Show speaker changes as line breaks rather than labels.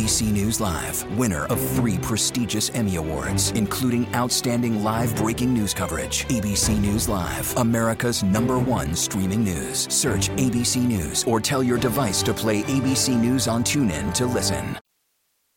ABC News Live, winner of 3 prestigious Emmy Awards, including Outstanding Live Breaking News Coverage. ABC News Live, America's #1 streaming news. Search ABC News or tell your device to play ABC News on TuneIn to listen.